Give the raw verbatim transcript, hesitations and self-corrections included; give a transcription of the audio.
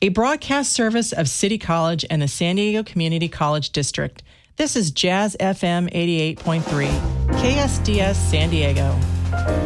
a broadcast service of City College and the San Diego Community College District. This is Jazz F M eighty-eight point three, K S D S San Diego.